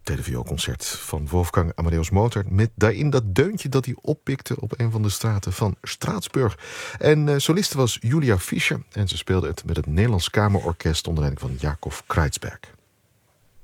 Televioolconcert van Wolfgang Amadeus Mozart, met daarin dat deuntje dat hij oppikte op een van de straten van Straatsburg. En soliste was Julia Fischer en ze speelde het met het Nederlands Kamerorkest onder leiding van Jacob Kreitzberg.